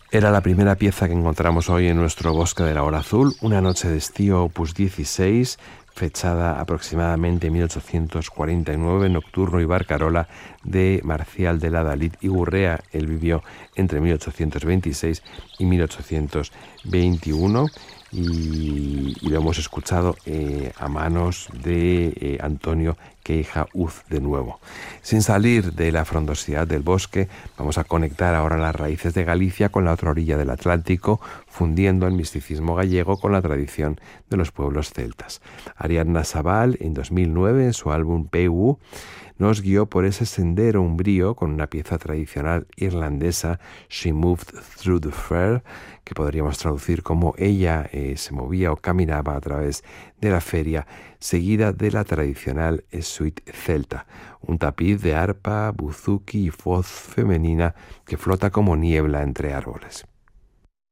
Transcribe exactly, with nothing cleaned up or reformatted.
Era la primera pieza que encontramos hoy en nuestro Bosque de la Hora Azul, Una noche de estío, opus dieciséis, fechada aproximadamente en mil ochocientos cuarenta y nueve, nocturno y barcarola de Marcial de Ladalid y Gurrea. Él vivió entre mil ochocientos veintiséis y mil ochocientos veintiuno y, y lo hemos escuchado eh, a manos de eh, Antonio Queija Uz de nuevo. Sin salir de la frondosidad del bosque, vamos a conectar ahora las raíces de Galicia con la otra orilla del Atlántico, fundiendo el misticismo gallego con la tradición de los pueblos celtas. Ariadna Sabal, en dos mil nueve, en su álbum P U, nos guió por ese sendero umbrío con una pieza tradicional irlandesa, She Moved Through the Fair, que podríamos traducir como Ella eh, se movía o caminaba a través de la feria, seguida de la tradicional suite celta, un tapiz de arpa, buzuki y voz femenina que flota como niebla entre árboles.